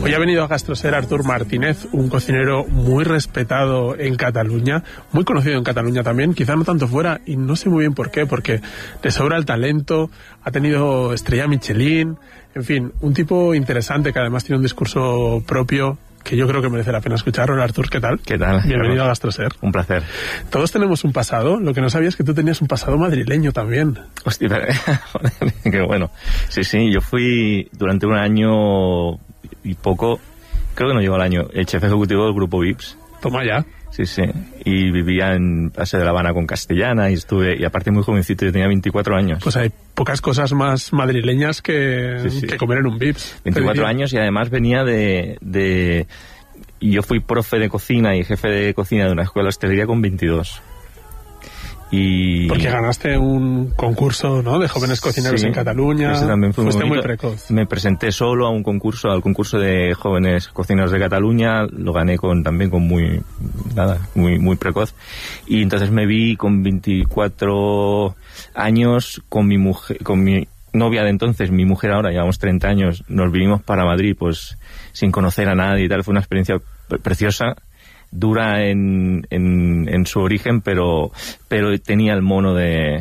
Hoy ha venido a Gastroser Artur Martínez, un cocinero muy respetado en Cataluña, muy conocido en Cataluña también, quizá no tanto fuera, y no sé muy bien por qué, porque le sobra el talento, ha tenido estrella Michelin, en fin, un tipo interesante que además tiene un discurso propio que yo creo que merece la pena escuchar. Hola Artur, ¿qué tal? ¿Qué tal? Bienvenido a Gastroser. Un placer. Todos tenemos un pasado, lo que no sabía es que tú tenías un pasado madrileño también. Hostia, joder, qué bueno. Sí, yo fui durante un año y poco, creo que no llegó al año, el chef ejecutivo del grupo Vips. Toma ya. Sí, y vivía en Paseo de La Habana con Castellana y aparte muy jovencito, yo tenía 24 años. Pues hay pocas cosas más madrileñas que comer en un Vips. 24 años y además venía y yo fui profe de cocina y jefe de cocina de una escuela de hostelería con 22. Porque ganaste un concurso, ¿no?, de jóvenes cocineros en Cataluña. Ese también fue muy precoz. Me presenté solo a al concurso de jóvenes cocineros de Cataluña, lo gané también con muy precoz. Y entonces me vi con 24 años con mi mujer, con mi novia de entonces, mi mujer ahora, llevamos 30 años, nos vinimos para Madrid pues sin conocer a nadie y tal. Fue una experiencia preciosa, dura en su origen, pero tenía el mono de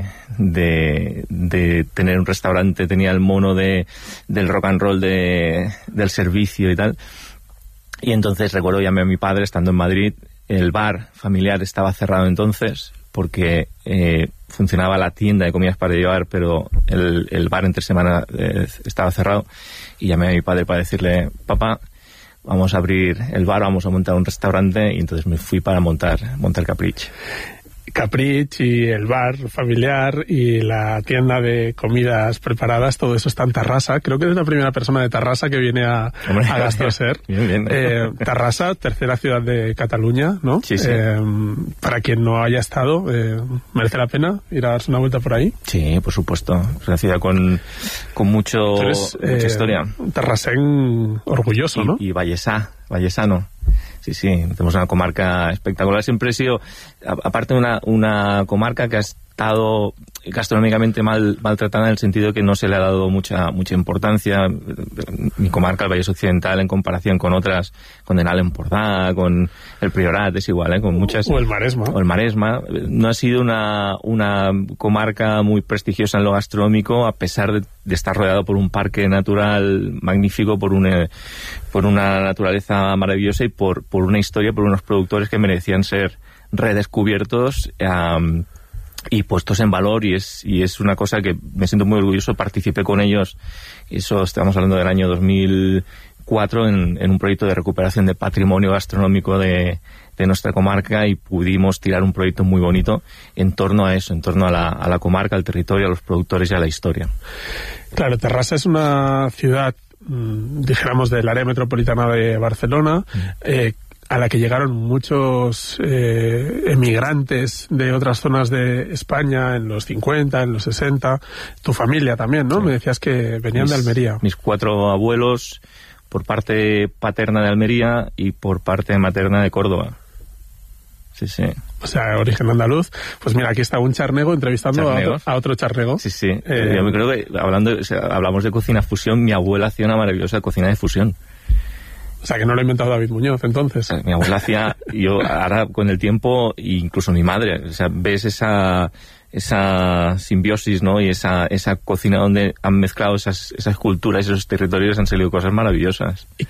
tener un restaurante, tenía el mono del rock and roll, del servicio y tal. Y entonces recuerdo, llamé a mi padre estando en Madrid. El bar familiar estaba cerrado entonces porque funcionaba la tienda de comidas para llevar, pero el bar entre semana estaba cerrado. Y llamé a mi padre para decirle: papá, vamos a abrir el bar, vamos a montar un restaurante. Y entonces me fui para montar Caprich. Caprich y el bar familiar y la tienda de comidas preparadas, todo eso está en Tarrasa. Creo que eres la primera persona de Tarrasa que viene a Gastroser. Bien. Tarrasa, tercera ciudad de Cataluña, ¿no? Sí. Para quien no haya estado, ¿merece la pena ir a darse una vuelta por ahí? Sí, por supuesto. Es una ciudad con mucha historia. Tarrasén orgulloso, ¿no? Y vallesano. Sí, tenemos una comarca espectacular. Siempre he sido, aparte de una comarca que ha estado gastronómicamente maltratada, en el sentido que no se le ha dado mucha importancia. Mi comarca, el Vallés Occidental, en comparación con otras, con el Alt Empordà, con el Priorat, es igual, con muchas. O el Maresma. No ha sido una comarca muy prestigiosa en lo gastronómico, a pesar de estar rodeado por un parque natural magnífico, por una naturaleza maravillosa y por una historia, por unos productores que merecían ser redescubiertos y puestos en valor, y es una cosa que me siento muy orgulloso. Participé con ellos, eso estamos hablando del año 2004, en un proyecto de recuperación de patrimonio gastronómico de nuestra comarca, y pudimos tirar un proyecto muy bonito en torno a eso, en torno a la comarca, al territorio, a los productores y a la historia. Claro, Tarrasa es una ciudad, dijéramos, del área metropolitana de Barcelona, a la que llegaron muchos emigrantes de otras zonas de España en los 50, en los 60. Tu familia también, ¿no? Sí. Me decías que venían de Almería. Mis 4 abuelos, por parte paterna de Almería y por parte materna de Córdoba. Sí. O sea, origen andaluz. Pues mira, aquí está un charnego entrevistando a otro charnego. Sí. Yo creo que hablamos de cocina fusión. Mi abuela hacía una maravillosa cocina de fusión. O sea, que no lo ha inventado David Muñoz, entonces. Mi abuela hacía, yo ahora con el tiempo, incluso mi madre, o sea, ves esa simbiosis, ¿no? Y esa cocina donde han mezclado esas culturas y esos territorios, han salido cosas maravillosas.